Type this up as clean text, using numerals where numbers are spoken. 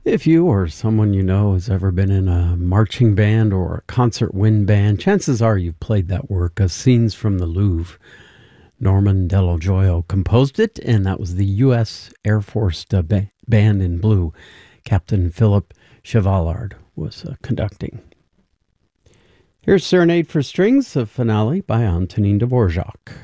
If you or someone you know has ever been in a marching band or a concert wind band, chances are you've played that work, Scenes from the Louvre. Norman Dello Joyo composed it, and that was the U.S. Air Force Band in Blue. Captain Philip Chevallard was conducting. Here's Serenade for Strings, a finale by Antonin Dvorak.